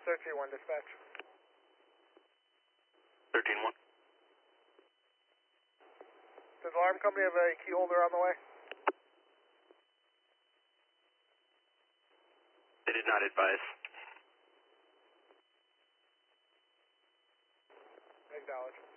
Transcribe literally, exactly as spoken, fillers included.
thirteen one dispatch. thirteen one. Does alarm company have a key holder on the way? They did not advise. Acknowledge.